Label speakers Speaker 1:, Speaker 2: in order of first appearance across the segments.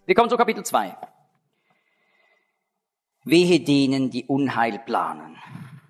Speaker 1: Wir kommen zu Kapitel 2. Wehe denen, die Unheil planen.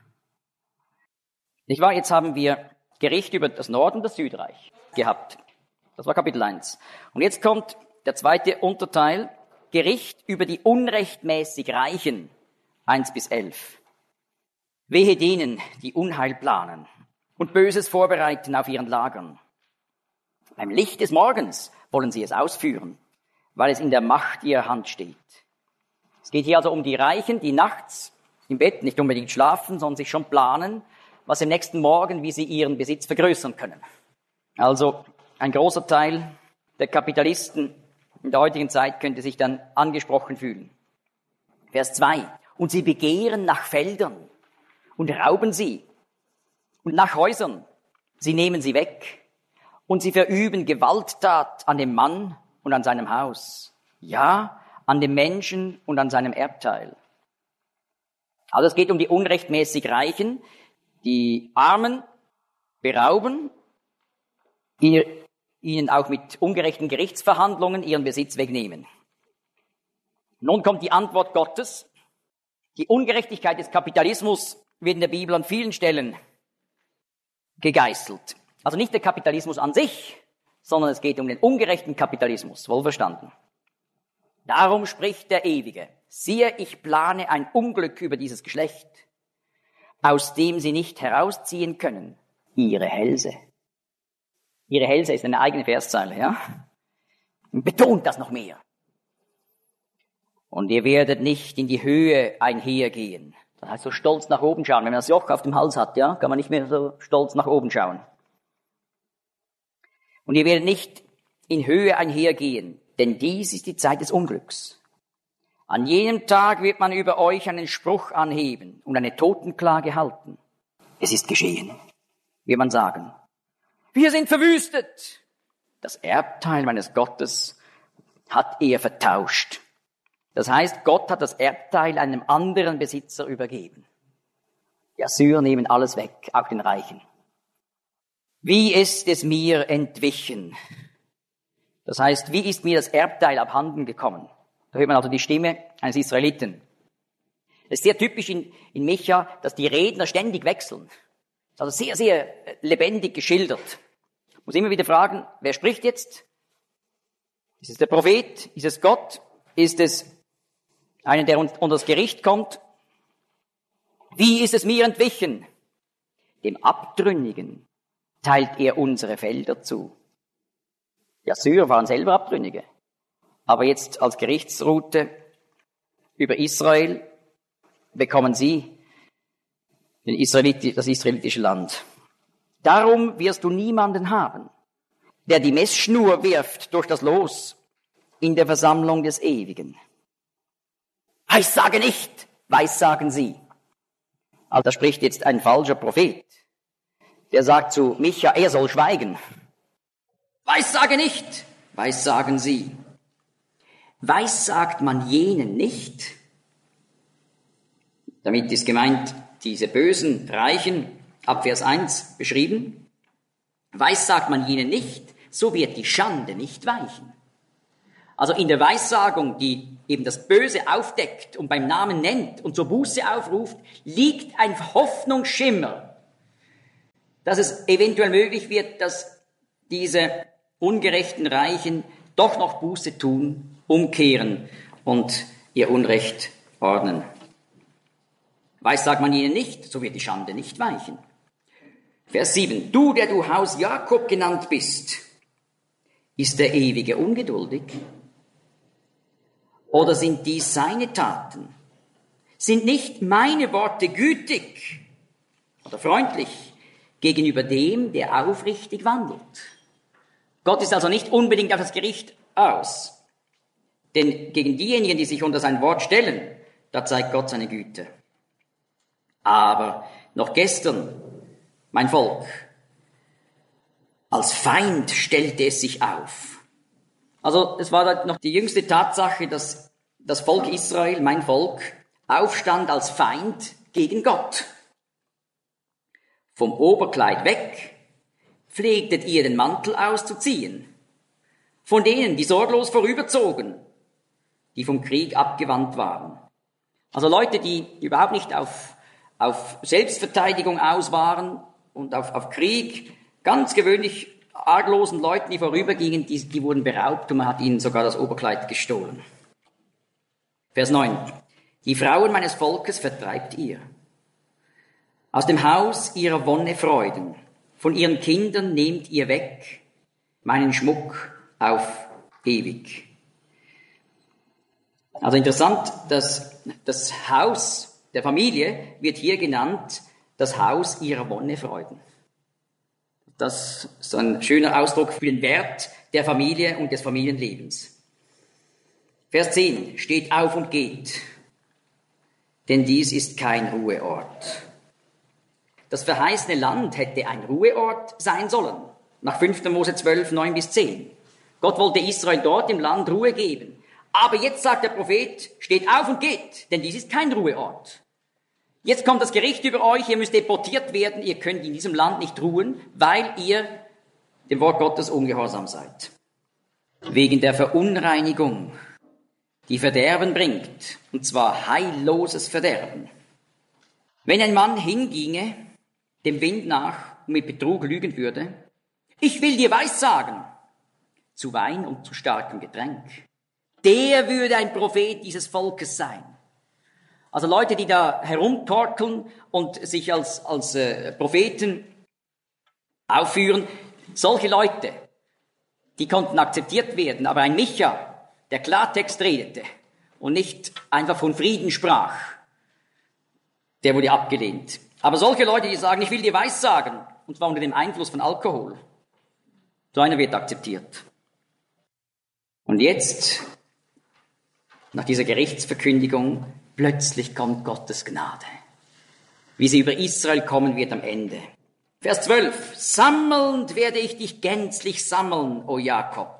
Speaker 1: Nicht wahr? Jetzt haben wir Gericht über das Nord- und das Südreich gehabt. Das war Kapitel 1. Und jetzt kommt der zweite Unterteil, Gericht über die unrechtmäßig Reichen, 1 bis 11. Wehe denen, die Unheil planen und Böses vorbereiten auf ihren Lagern. Beim Licht des Morgens wollen sie es ausführen, weil es in der Macht ihrer Hand steht. Es geht hier also um die Reichen, die nachts im Bett nicht unbedingt schlafen, sondern sich schon planen, was im nächsten Morgen, wie sie ihren Besitz vergrößern können. Also ein großer Teil der Kapitalisten in der heutigen Zeit könnte sich dann angesprochen fühlen. Vers 2. Und sie begehren nach Feldern und rauben sie und nach Häusern. Sie nehmen sie weg und sie verüben Gewalttat an dem Mann und an seinem Haus. Ja, an dem Menschen und an seinem Erbteil. Also es geht um die unrechtmäßig Reichen, die Armen berauben, ihnen auch mit ungerechten Gerichtsverhandlungen ihren Besitz wegnehmen. Nun kommt die Antwort Gottes. Die Ungerechtigkeit des Kapitalismus wird in der Bibel an vielen Stellen gegeißelt. Also nicht der Kapitalismus an sich, sondern es geht um den ungerechten Kapitalismus, wohlverstanden. Darum spricht der Ewige: Siehe, ich plane ein Unglück über dieses Geschlecht, aus dem sie nicht herausziehen können, ihre Hälse. Ihre Hälse ist eine eigene Verszeile, ja? Und betont das noch mehr. Und ihr werdet nicht in die Höhe einhergehen. Das heißt, so stolz nach oben schauen. Wenn man das Joch auf dem Hals hat, ja, kann man nicht mehr so stolz nach oben schauen. Und ihr werdet nicht in Höhe einhergehen, denn dies ist die Zeit des Unglücks. An jenem Tag wird man über euch einen Spruch anheben und eine Totenklage halten. Es ist geschehen, wird man sagen. Wir sind verwüstet. Das Erbteil meines Gottes hat er vertauscht. Das heißt, Gott hat das Erbteil einem anderen Besitzer übergeben. Die Assyrer nehmen alles weg, auch den Reichen. Wie ist es mir entwichen? Das heißt, wie ist mir das Erbteil abhanden gekommen? Da hört man also die Stimme eines Israeliten. Es ist sehr typisch in Micha, dass die Redner ständig wechseln. Das ist also sehr, sehr lebendig geschildert. Ich muss immer wieder fragen, wer spricht jetzt? Ist es der Prophet? Ist es Gott? Ist es einer, der unter das Gericht kommt? Wie ist es mir entwichen? Dem Abtrünnigen teilt er unsere Felder zu. Die Assyrer waren selber Abtrünnige. Aber jetzt als Gerichtsroute über Israel bekommen sie das israelitische Land. Darum wirst du niemanden haben, der die Messschnur wirft durch das Los in der Versammlung des Ewigen. Weissage nicht, weissagen sie. Also da spricht jetzt ein falscher Prophet. Der sagt zu Micha, er soll schweigen. Weissage nicht, weissagen sie. Weissagt man jenen nicht? Damit ist gemeint, diese bösen Reichen, ab Vers 1 beschrieben. Weissagt man jenen nicht, so wird die Schande nicht weichen. Also in der Weissagung, die eben das Böse aufdeckt und beim Namen nennt und zur Buße aufruft, liegt ein Hoffnungsschimmer, dass es eventuell möglich wird, dass diese ungerechten Reichen doch noch Buße tun, umkehren und ihr Unrecht ordnen. Weissagt man ihnen nicht, so wird die Schande nicht weichen. Vers 7. Du, der du Haus Jakob genannt bist, ist der Ewige ungeduldig? Oder sind dies seine Taten? Sind nicht meine Worte gütig oder freundlich gegenüber dem, der aufrichtig wandelt? Gott ist also nicht unbedingt auf das Gericht aus. Denn gegen diejenigen, die sich unter sein Wort stellen, da zeigt Gott seine Güte. Aber noch gestern, mein Volk, als Feind stellte es sich auf. Also es war noch die jüngste Tatsache, dass das Volk Israel, mein Volk, aufstand als Feind gegen Gott. Vom Oberkleid weg pflegtet ihr den Mantel auszuziehen. Von denen, die sorglos vorüberzogen, die vom Krieg abgewandt waren. Also Leute, die überhaupt nicht auf Selbstverteidigung aus waren und auf Krieg, ganz gewöhnlich arglosen Leuten, die vorübergingen, die wurden beraubt und man hat ihnen sogar das Oberkleid gestohlen. Vers 9. Die Frauen meines Volkes vertreibt ihr. Aus dem Haus ihrer Wonne Freuden. Von ihren Kindern nehmt ihr weg meinen Schmuck auf ewig. Also interessant, dass das Haus der Familie wird hier genannt, das Haus ihrer Wonne Freuden. Das ist ein schöner Ausdruck für den Wert der Familie und des Familienlebens. Vers 10. Steht auf und geht, denn dies ist kein Ruheort. Das verheißene Land hätte ein Ruheort sein sollen, nach 5. Mose 12, 9 bis 10. Gott wollte Israel dort im Land Ruhe geben. Aber jetzt sagt der Prophet, steht auf und geht, denn dies ist kein Ruheort. Jetzt kommt das Gericht über euch, ihr müsst deportiert werden, ihr könnt in diesem Land nicht ruhen, weil ihr dem Wort Gottes ungehorsam seid. Wegen der Verunreinigung, die Verderben bringt, und zwar heilloses Verderben. Wenn ein Mann hinginge, dem Wind nach und mit Betrug lügen würde, ich will dir Weissagen, zu Wein und zu starkem Getränk, der würde ein Prophet dieses Volkes sein. Also Leute, die da herumtorkeln und sich als Propheten aufführen, solche Leute, die konnten akzeptiert werden, aber ein Micha, der Klartext redete und nicht einfach von Frieden sprach, der wurde abgelehnt. Aber solche Leute, die sagen, ich will dir Weissagen, und zwar unter dem Einfluss von Alkohol, so einer wird akzeptiert. Und jetzt, nach dieser Gerichtsverkündigung, plötzlich kommt Gottes Gnade. Wie sie über Israel kommen wird am Ende. Vers 12. Sammelnd werde ich dich gänzlich sammeln, o Jakob.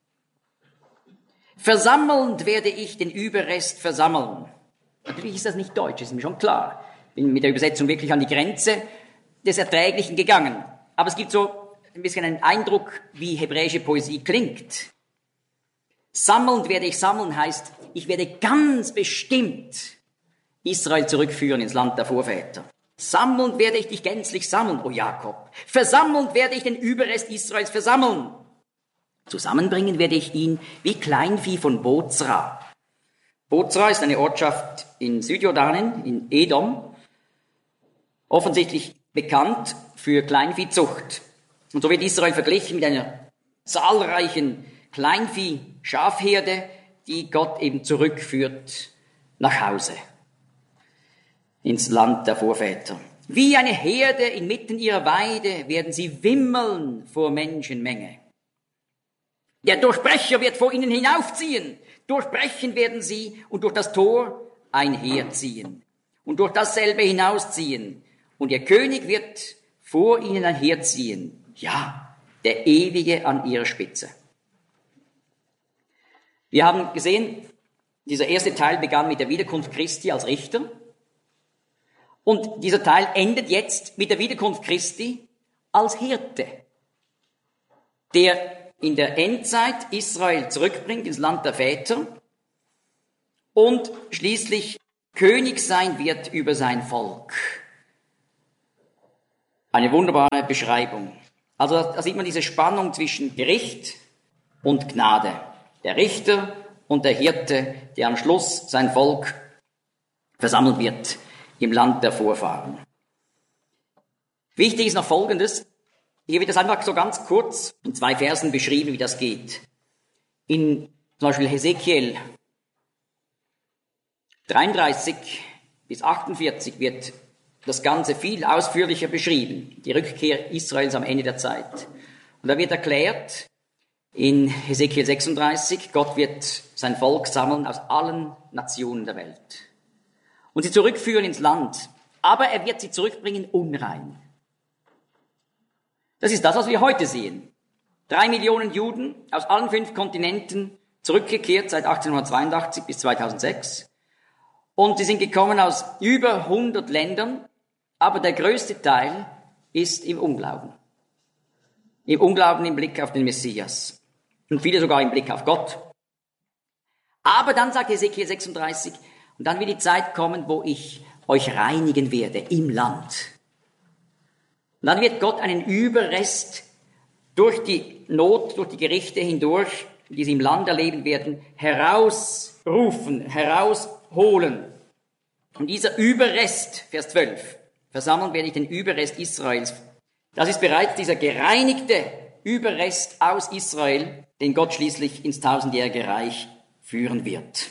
Speaker 1: Versammelnd werde ich den Überrest versammeln. Natürlich ist das nicht Deutsch, ist mir schon klar. Bin mit der Übersetzung wirklich an die Grenze des Erträglichen gegangen. Aber es gibt so ein bisschen einen Eindruck, wie hebräische Poesie klingt. Sammelnd werde ich sammeln heißt, ich werde ganz bestimmt Israel zurückführen ins Land der Vorväter. Sammelnd werde ich dich gänzlich sammeln, o Jakob. Versammelnd werde ich den Überrest Israels versammeln. Zusammenbringen werde ich ihn wie Kleinvieh von Bozra. Bozra ist eine Ortschaft in Südjordanien, in Edom, offensichtlich bekannt für Kleinviehzucht. Und so wird Israel verglichen mit einer zahlreichen Kleinvieh-Schafherde, die Gott eben zurückführt nach Hause, ins Land der Vorväter. Wie eine Herde inmitten ihrer Weide werden sie wimmeln vor Menschenmenge. Der Durchbrecher wird vor ihnen hinaufziehen. Durchbrechen werden sie und durch das Tor einherziehen und durch dasselbe hinausziehen. Und ihr König wird vor ihnen einherziehen. Ja, der Ewige an ihrer Spitze. Wir haben gesehen, dieser erste Teil begann mit der Wiederkunft Christi als Richter. Und dieser Teil endet jetzt mit der Wiederkunft Christi als Hirte, der in der Endzeit Israel zurückbringt ins Land der Väter und schließlich König sein wird über sein Volk. Eine wunderbare Beschreibung. Also da sieht man diese Spannung zwischen Gericht und Gnade. Der Richter und der Hirte, der am Schluss sein Volk versammelt wird im Land der Vorfahren. Wichtig ist noch Folgendes. Hier wird das einfach so ganz kurz in 2 Versen beschrieben, wie das geht. In zum Beispiel Hesekiel 33 bis 48 wird das Ganze viel ausführlicher beschrieben. Die Rückkehr Israels am Ende der Zeit. Und da wird erklärt, in Hesekiel 36, Gott wird sein Volk sammeln aus allen Nationen der Welt. Und sie zurückführen ins Land. Aber er wird sie zurückbringen unrein. Das ist das, was wir heute sehen. 3 Millionen Juden aus allen 5 Kontinenten zurückgekehrt seit 1882 bis 2006. Und sie sind gekommen aus über 100 Ländern, aber der größte Teil ist im Unglauben. Im Unglauben im Blick auf den Messias. Und viele sogar im Blick auf Gott. Aber dann sagt Hesekiel 36, und dann wird die Zeit kommen, wo ich euch reinigen werde im Land. Und dann wird Gott einen Überrest durch die Not, durch die Gerichte hindurch, die sie im Land erleben werden, herausrufen, herausholen. Und dieser Überrest, Vers 12, versammeln werde ich den Überrest Israels. Das ist bereits dieser gereinigte Überrest aus Israel, den Gott schließlich ins tausendjährige Reich führen wird.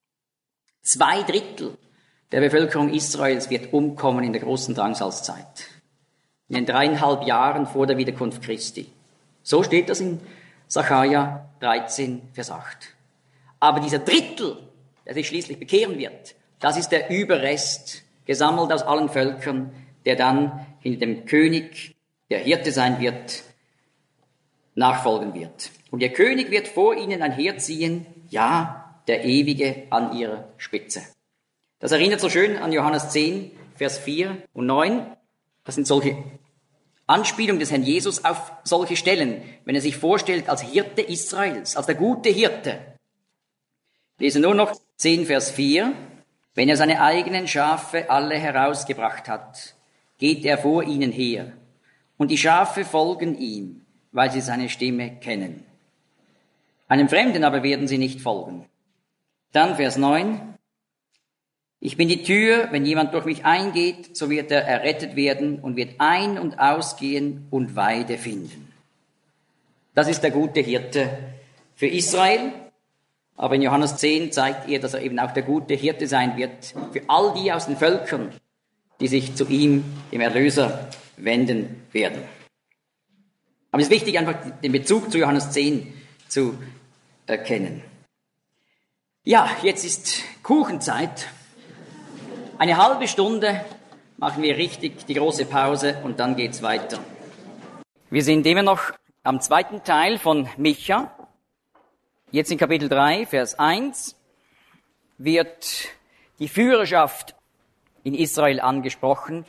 Speaker 1: 2/3 der Bevölkerung Israels wird umkommen in der großen Drangsalzzeit. In den 3,5 Jahren vor der Wiederkunft Christi. So steht das in Sacharja 13, Vers 8. Aber dieser Drittel, der sich schließlich bekehren wird, das ist der Überrest, gesammelt aus allen Völkern, der dann hinter dem König, der Hirte sein wird, nachfolgen wird. Und ihr König wird vor ihnen einherziehen, ja, der Ewige an ihrer Spitze. Das erinnert so schön an Johannes 10, Vers 4 und 9. Das sind solche Anspielungen des Herrn Jesus auf solche Stellen, wenn er sich vorstellt als Hirte Israels, als der gute Hirte. Ich lese nur noch 10, Vers 4. Wenn er seine eigenen Schafe alle herausgebracht hat, geht er vor ihnen her. Und die Schafe folgen ihm, weil sie seine Stimme kennen. Einem Fremden aber werden sie nicht folgen. Dann Vers 9. Ich bin die Tür, wenn jemand durch mich eingeht, so wird er errettet werden und wird ein- und ausgehen und Weide finden. Das ist der gute Hirte für Israel. Aber in Johannes 10 zeigt er, dass er eben auch der gute Hirte sein wird für all die aus den Völkern, die sich zu ihm, dem Erlöser, wenden werden. Aber es ist wichtig, einfach den Bezug zu Johannes 10 zu erkennen. Ja, jetzt ist Kuchenzeit. Eine halbe Stunde machen wir richtig die große Pause und dann geht's weiter. Wir sind immer noch am zweiten Teil von Micha. Jetzt in Kapitel 3, Vers 1 wird die Führerschaft in Israel angesprochen,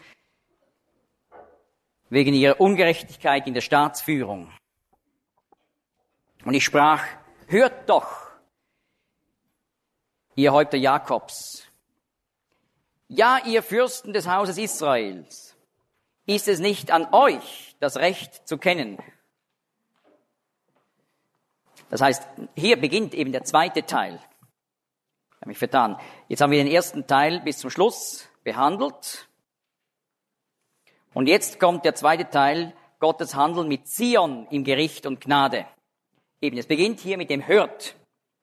Speaker 1: wegen ihrer Ungerechtigkeit in der Staatsführung. Und ich sprach, hört doch, ihr Häupter Jakobs, ja, ihr Fürsten des Hauses Israels, ist es nicht an euch, das Recht zu kennen? Das heißt, hier beginnt eben der zweite Teil. Ich habe mich vertan. Jetzt haben wir den ersten Teil bis zum Schluss behandelt. Und jetzt kommt der zweite Teil, Gottes Handeln mit Zion im Gericht und Gnade. Eben, es beginnt hier mit dem Hört,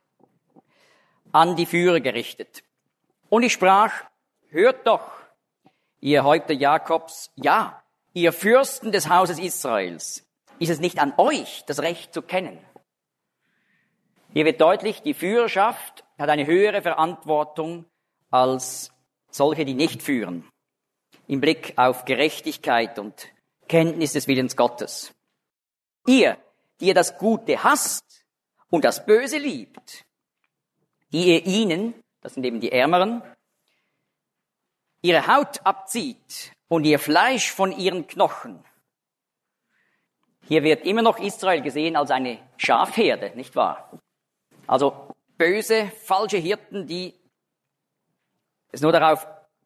Speaker 1: an die Führer gerichtet. Und ich sprach, hört doch, ihr Häupter Jakobs, ja, ihr Fürsten des Hauses Israels, ist es nicht an euch, das Recht zu kennen? Hier wird deutlich, die Führerschaft hat eine höhere Verantwortung als solche, die nicht führen, im Blick auf Gerechtigkeit und Kenntnis des Willens Gottes. Ihr, die ihr das Gute hasst und das Böse liebt, die ihr ihnen, das sind eben die Ärmeren, ihre Haut abzieht und ihr Fleisch von ihren Knochen. Hier wird immer noch Israel gesehen als eine Schafherde, nicht wahr? Also böse, falsche Hirten, die nur darauf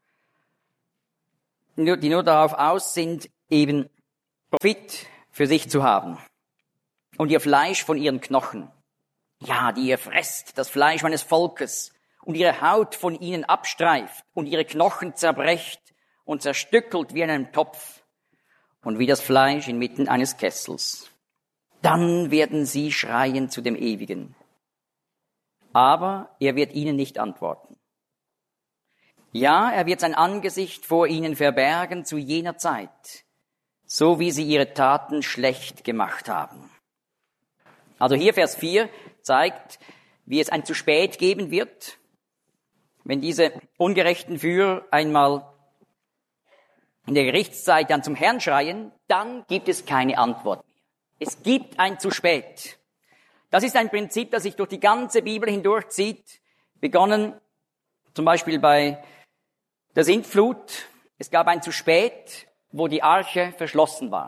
Speaker 1: aus sind, eben Profit für sich zu haben. Und ihr Fleisch von ihren Knochen. Ja, die ihr fresst, das Fleisch meines Volkes, und ihre Haut von ihnen abstreift und ihre Knochen zerbrecht und zerstückelt wie in einem Topf und wie das Fleisch inmitten eines Kessels. Dann werden sie schreien zu dem Ewigen. Aber er wird ihnen nicht antworten. Ja, er wird sein Angesicht vor ihnen verbergen zu jener Zeit, so wie sie ihre Taten schlecht gemacht haben. Also hier Vers 4 zeigt, wie es ein zu spät geben wird, wenn diese ungerechten Führer einmal in der Gerichtszeit dann zum Herrn schreien, dann gibt es keine Antwort mehr. Es gibt ein zu spät. Das ist ein Prinzip, das sich durch die ganze Bibel hindurchzieht, begonnen zum Beispiel bei der Sintflut. Es gab ein zu spät, wo die Arche verschlossen war.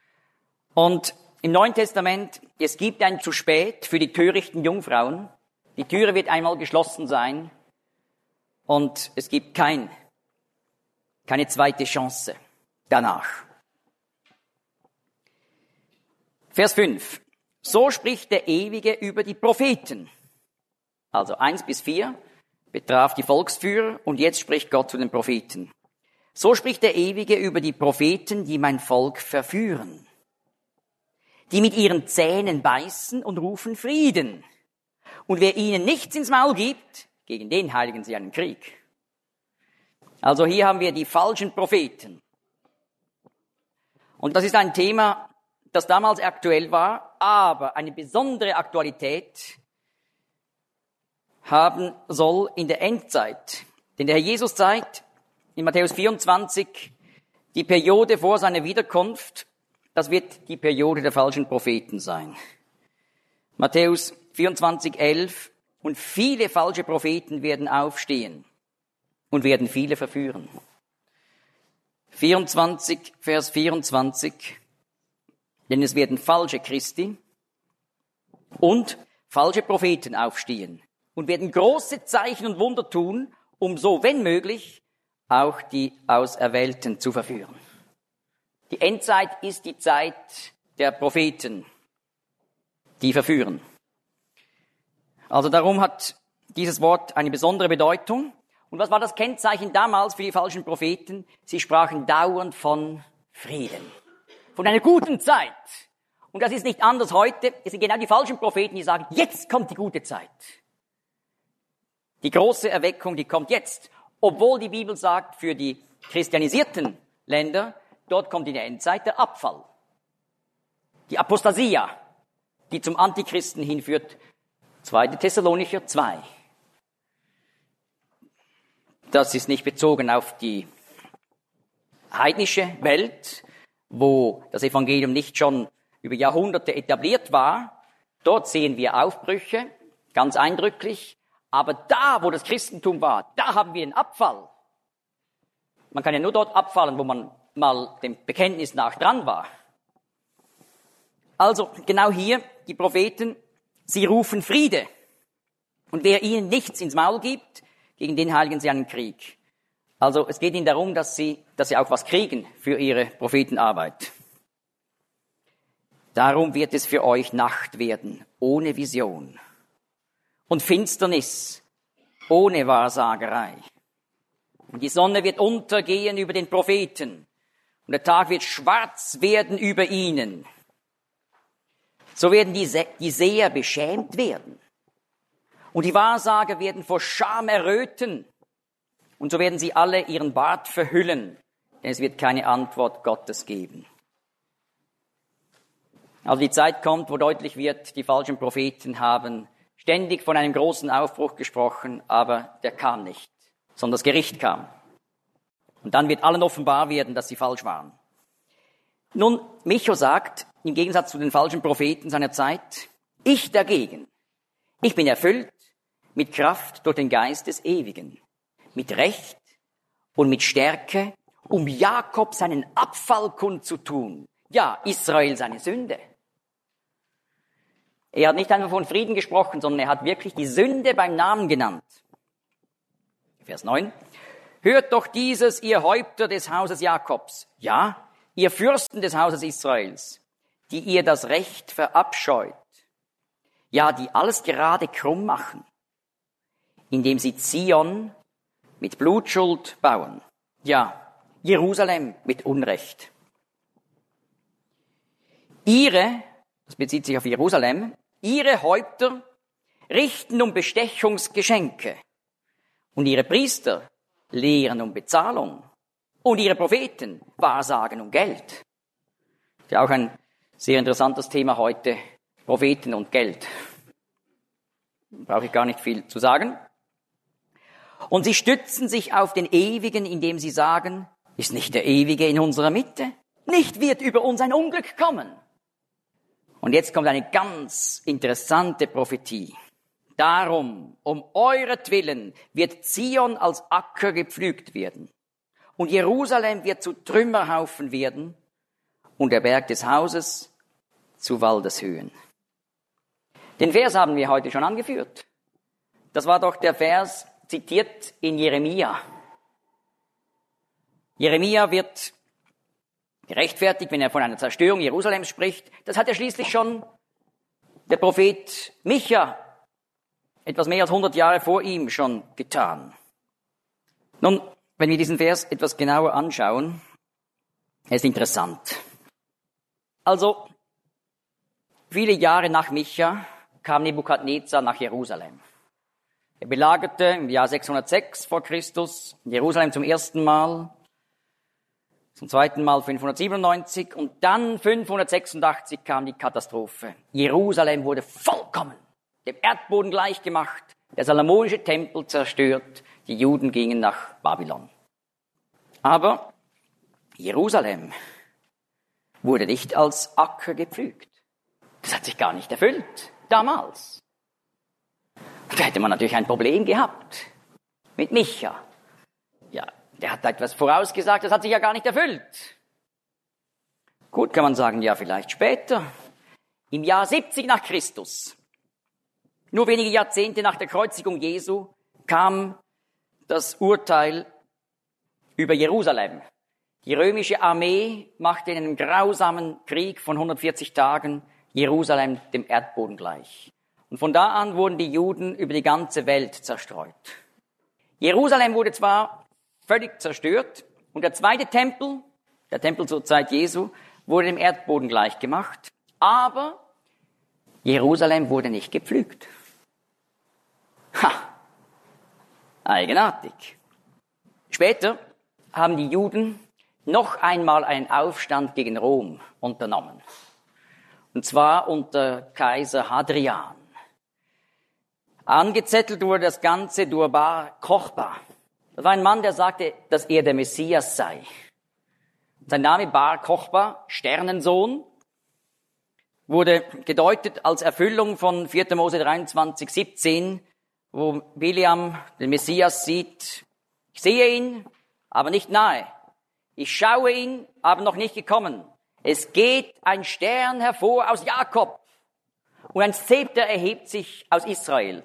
Speaker 1: Und im Neuen Testament, es gibt ein zu spät für die törichten Jungfrauen, Die Türe wird einmal geschlossen sein und es gibt keine zweite Chance danach. Vers 5. So spricht der Ewige über die Propheten. Also 1-4 betraf die Volksführer und jetzt spricht Gott zu den Propheten. So spricht der Ewige über die Propheten, die mein Volk verführen, die mit ihren Zähnen beißen und rufen Frieden. Und wer ihnen nichts ins Maul gibt, gegen den heiligen sie einen Krieg. Also hier haben wir die falschen Propheten. Und das ist ein Thema, das damals aktuell war, aber eine besondere Aktualität haben soll in der Endzeit. Denn der Herr Jesus zeigt in Matthäus 24 die Periode vor seiner Wiederkunft, das wird die Periode der falschen Propheten sein. Matthäus 24,11 und viele falsche Propheten werden aufstehen und werden viele verführen. 24, Vers 24, denn es werden falsche Christi und falsche Propheten aufstehen und werden große Zeichen und Wunder tun, um so, wenn möglich, auch die Auserwählten zu verführen. Die Endzeit ist die Zeit der Propheten, die verführen. Also darum hat dieses Wort eine besondere Bedeutung. Und was war das Kennzeichen damals für die falschen Propheten? Sie sprachen dauernd von Frieden, von einer guten Zeit. Und das ist nicht anders heute. Es sind genau die falschen Propheten, die sagen, jetzt kommt die gute Zeit. Die große Erweckung, die kommt jetzt. Obwohl die Bibel sagt, für die christianisierten Länder, dort kommt in der Endzeit der Abfall. Die Apostasia, die zum Antichristen hinführt. 2. Thessalonicher 2. Das ist nicht bezogen auf die heidnische Welt, wo das Evangelium nicht schon über Jahrhunderte etabliert war. Dort sehen wir Aufbrüche, ganz eindrücklich. Aber da, wo das Christentum war, da haben wir den Abfall. Man kann ja nur dort abfallen, wo man mal dem Bekenntnis nach dran war. Also genau hier, die Propheten, sie rufen Friede. Und wer ihnen nichts ins Maul gibt, gegen den heiligen sie einen Krieg. Also es geht ihnen darum, dass sie auch was kriegen für ihre Prophetenarbeit. Darum wird es für euch Nacht werden, ohne Vision. Und Finsternis, ohne Wahrsagerei. Und die Sonne wird untergehen über den Propheten. Und der Tag wird schwarz werden über ihnen. So werden die Seher beschämt werden. Und die Wahrsager werden vor Scham erröten. Und so werden sie alle ihren Bart verhüllen. Denn es wird keine Antwort Gottes geben. Also die Zeit kommt, wo deutlich wird, die falschen Propheten haben ständig von einem großen Aufbruch gesprochen, aber der kam nicht, sondern das Gericht kam. Und dann wird allen offenbar werden, dass sie falsch waren. Nun, Micho sagt, im Gegensatz zu den falschen Propheten seiner Zeit, ich dagegen, ich bin erfüllt mit Kraft durch den Geist des Ewigen, mit Recht und mit Stärke, um Jakob seinen Abfall kundzutun, ja, Israel seine Sünde. Er hat nicht einfach von Frieden gesprochen, sondern er hat wirklich die Sünde beim Namen genannt. Vers 9. Hört doch dieses, ihr Häupter des Hauses Jakobs, ja, ihr Fürsten des Hauses Israels, die ihr das Recht verabscheut, ja, die alles gerade krumm machen, indem sie Zion mit Blutschuld bauen, ja, Jerusalem mit Unrecht. Das bezieht sich auf Jerusalem, ihre Häupter richten um Bestechungsgeschenke und ihre Priester lehren um Bezahlung und ihre Propheten wahrsagen um Geld. Das ist ja auch ein sehr interessantes Thema heute, Propheten und Geld. Brauche ich gar nicht viel zu sagen. Und sie stützen sich auf den Ewigen, indem sie sagen, ist nicht der Ewige in unserer Mitte? Nicht wird über uns ein Unglück kommen. Und jetzt kommt eine ganz interessante Prophetie. Darum, um euretwillen, wird Zion als Acker gepflügt werden. Und Jerusalem wird zu Trümmerhaufen werden und der Berg des Hauses zu Waldeshöhen. Den Vers haben wir heute schon angeführt. Das war doch der Vers zitiert in Jeremia. Jeremia wird gerechtfertigt, wenn er von einer Zerstörung Jerusalems spricht. Das hat ja schließlich schon der Prophet Micha etwas mehr als 100 Jahre vor ihm schon getan. Nun, wenn wir diesen Vers etwas genauer anschauen, er ist interessant. Also, viele Jahre nach Micha kam Nebukadnezar nach Jerusalem. Er belagerte im Jahr 606 vor Christus Jerusalem zum ersten Mal, zum zweiten Mal 597 und dann 586 kam die Katastrophe. Jerusalem wurde vollkommen dem Erdboden gleichgemacht, der salomonische Tempel zerstört, die Juden gingen nach Babylon. Aber Jerusalem wurde nicht als Acker gepflügt. Das hat sich gar nicht erfüllt, damals. Da hätte man natürlich ein Problem gehabt mit Micha. Ja, der hat da etwas vorausgesagt, das hat sich ja gar nicht erfüllt. Gut, kann man sagen, ja, vielleicht später. Im Jahr 70 nach Christus, nur wenige Jahrzehnte nach der Kreuzigung Jesu, kam das Urteil über Jerusalem. Die römische Armee machte in einem grausamen Krieg von 140 Tagen Jerusalem dem Erdboden gleich. Und von da an wurden die Juden über die ganze Welt zerstreut. Jerusalem wurde zwar völlig zerstört und der zweite Tempel, der Tempel zur Zeit Jesu, wurde dem Erdboden gleichgemacht, aber Jerusalem wurde nicht gepflügt. Ha! Eigenartig. Später haben die Juden noch einmal einen Aufstand gegen Rom unternommen. Und zwar unter Kaiser Hadrian. Angezettelt wurde das Ganze durch Bar Kochba. Das war ein Mann, der sagte, dass er der Messias sei. Sein Name Bar Kochba, Sternensohn, wurde gedeutet als Erfüllung von 4. Mose 23, 17, wo Biliam den Messias sieht. Ich sehe ihn, aber nicht nahe. Ich schaue ihn, aber noch nicht gekommen. Es geht ein Stern hervor aus Jakob und ein Zepter erhebt sich aus Israel.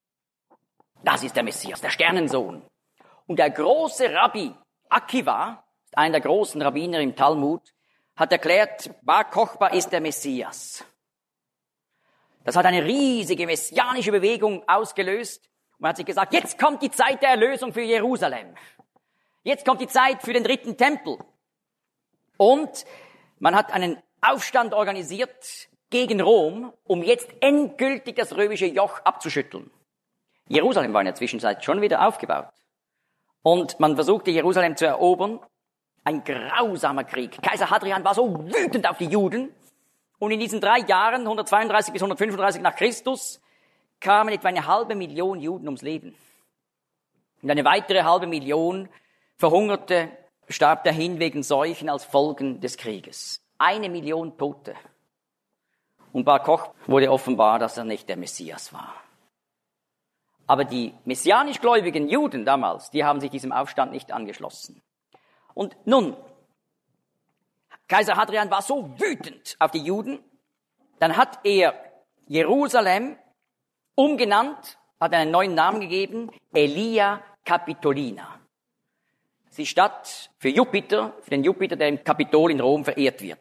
Speaker 1: Das ist der Messias, der Sternensohn. Und der große Rabbi Akiva, einer der großen Rabbiner im Talmud, hat erklärt, Bar Kochba ist der Messias. Das hat eine riesige messianische Bewegung ausgelöst. Man hat sich gesagt, jetzt kommt die Zeit der Erlösung für Jerusalem. Jetzt kommt die Zeit für den dritten Tempel. Und man hat einen Aufstand organisiert gegen Rom, um jetzt endgültig das römische Joch abzuschütteln. Jerusalem war in der Zwischenzeit schon wieder aufgebaut. Und man versuchte, Jerusalem zu erobern. Ein grausamer Krieg. Kaiser Hadrian war so wütend auf die Juden. Und in diesen 3 Jahren, 132 bis 135 nach Christus, kamen etwa 500.000 Juden ums Leben. Und eine weitere 500.000 verhungerte, starb dahin wegen Seuchen als Folgen des Krieges. 1 Million Tote. Und Bar Koch wurde offenbar, dass er nicht der Messias war. Aber die messianisch gläubigen Juden damals, die haben sich diesem Aufstand nicht angeschlossen. Und nun, Kaiser Hadrian war so wütend auf die Juden, dann hat er Jerusalem umgenannt, hat einen neuen Namen gegeben, Aelia Capitolina. Das ist die Stadt für Jupiter, für den Jupiter, der im Kapitol in Rom verehrt wird.